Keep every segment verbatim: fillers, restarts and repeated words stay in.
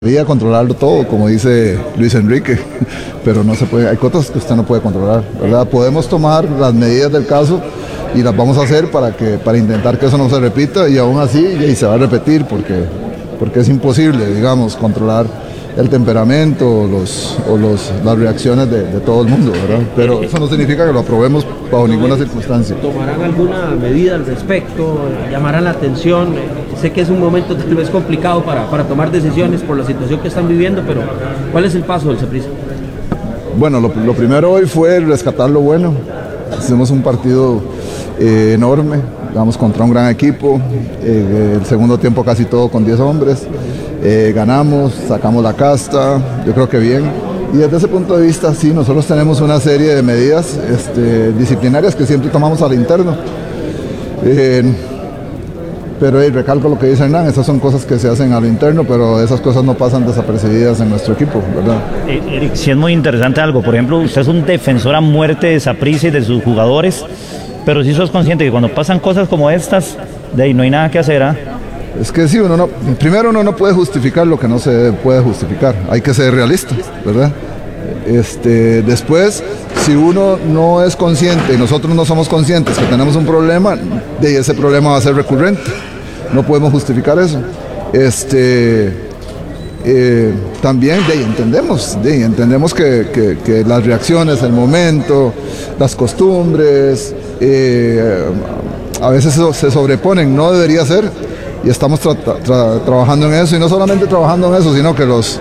Quería controlarlo todo, como dice Luis Enrique, pero no se puede, hay cosas que usted no puede controlar, ¿verdad? Podemos tomar las medidas del caso y las vamos a hacer para, que, para intentar que eso no se repita, y aún así y se va a repetir porque, porque es imposible, digamos, controlar el temperamento o, los, o los, las reacciones de, de todo el mundo, ¿verdad? Pero eso no significa que lo aprobemos bajo ninguna circunstancia. ¿Tomarán alguna medida al respecto? ¿Llamarán la atención? Sé que es un momento tal vez complicado para, para tomar decisiones por la situación que están viviendo, pero ¿cuál es el paso del Saprissa? Bueno, lo, lo primero hoy fue rescatar lo bueno. Hicimos un partido eh, enorme, jugamos contra un gran equipo, eh, el segundo tiempo casi todo con diez hombres, eh, ganamos, sacamos la casta, yo creo que bien. Y desde ese punto de vista, sí, nosotros tenemos una serie de medidas este, disciplinarias que siempre tomamos al interno. Eh, Pero hey, recalco lo que dice Hernán, esas son cosas que se hacen a lo interno, pero esas cosas no pasan desapercibidas en nuestro equipo, ¿verdad? Eh, Eric, sí es muy interesante algo. Por ejemplo, usted es un defensor a muerte de Saprissa y de sus jugadores, pero sí sos consciente que cuando pasan cosas como estas, de ahí no hay nada que hacer, ¿ah? Es que sí, uno no, primero uno no puede justificar lo que no se puede justificar, hay que ser realista, ¿verdad? Este, después, si uno no es consciente y nosotros no somos conscientes que tenemos un problema, de ese problema va a ser recurrente. No podemos justificar eso. Este, eh, también de, entendemos, de, entendemos que, que, que las reacciones, el momento, las costumbres, eh, a veces se sobreponen, no debería ser, y estamos tra tra trabajando en eso, y no solamente trabajando en eso, sino que los,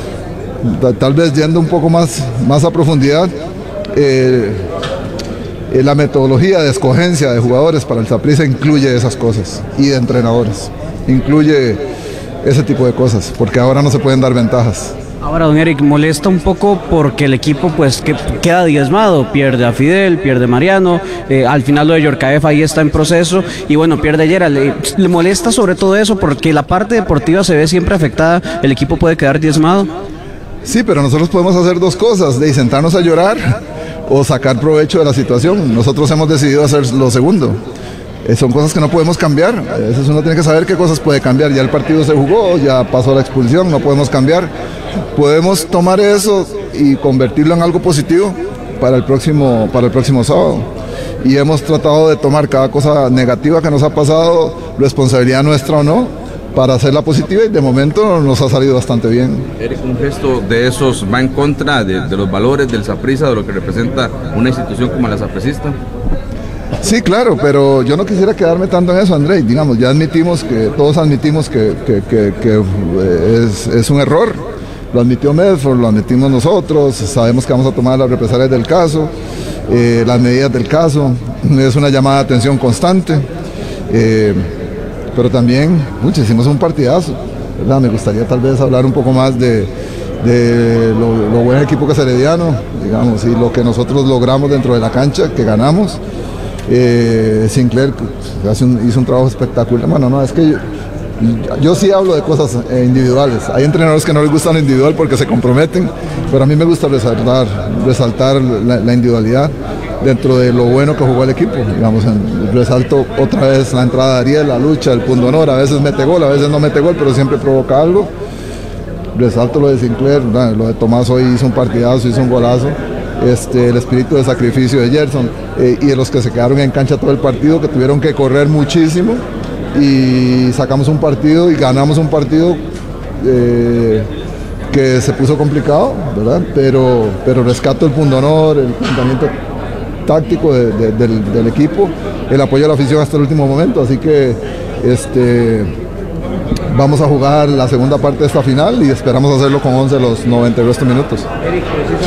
tal vez yendo un poco más, más a profundidad, eh, Eh, la metodología de escogencia de jugadores para el Saprissa incluye esas cosas, y de entrenadores, incluye ese tipo de cosas, porque ahora no se pueden dar ventajas. Ahora, don Eric, molesta un poco porque el equipo pues que queda diezmado, pierde a Fidel, pierde a Mariano, eh, al final lo de Yorkaeff ahí está en proceso, y bueno, pierde a Gerald. Le, le molesta sobre todo eso porque la parte deportiva se ve siempre afectada, el equipo puede quedar diezmado. Sí, pero nosotros podemos hacer dos cosas, de sentarnos a llorar o sacar provecho de la situación. Nosotros hemos decidido hacer lo segundo. Eh, son cosas que no podemos cambiar. A veces uno tiene que saber qué cosas puede cambiar. Ya el partido se jugó, ya pasó la expulsión, no podemos cambiar. Podemos tomar eso y convertirlo en algo positivo para el próximo, para el próximo sábado. Y hemos tratado de tomar cada cosa negativa que nos ha pasado, responsabilidad nuestra o no, para hacerla positiva, y de momento nos ha salido bastante bien. Eric, ¿un gesto de esos va en contra de, de los valores del Saprissa, de lo que representa una institución como la saprissista? Sí, claro, pero yo no quisiera quedarme tanto en eso, André. Digamos, ya admitimos que, todos admitimos que, que, que, que es, es un error. Lo admitió Medford, lo admitimos nosotros, sabemos que vamos a tomar las represalias del caso, eh, las medidas del caso, es una llamada de atención constante. Eh, pero también, mucho, hicimos un partidazo, ¿verdad? Me gustaría tal vez hablar un poco más de, de lo, lo buen equipo que es Herediano, digamos, y lo que nosotros logramos dentro de la cancha, que ganamos. Eh, Sinclair hace un, hizo un trabajo espectacular. Bueno, no, es que yo, yo sí hablo de cosas eh, individuales. Hay entrenadores que no les gusta lo individual porque se comprometen, pero a mí me gusta resaltar, resaltar la, la individualidad dentro de lo bueno que jugó el equipo. Digamos, en, resalto otra vez la entrada de Ariel, la lucha, el punto honor, a veces mete gol, a veces no mete gol, pero siempre provoca algo. Resalto lo de Sinclair, ¿verdad? Lo de Tomás hoy hizo un partidazo, hizo un golazo. Este, el espíritu de sacrificio de Gerson, eh, y de los que se quedaron en cancha todo el partido, que tuvieron que correr muchísimo, y sacamos un partido y ganamos un partido eh, que se puso complicado, ¿verdad? Pero, pero rescato el punto honor, el planteamiento táctico de, de, del, del equipo, el apoyo a la afición hasta el último momento, así que este, vamos a jugar la segunda parte de esta final y esperamos hacerlo con once los noventa y dos minutos.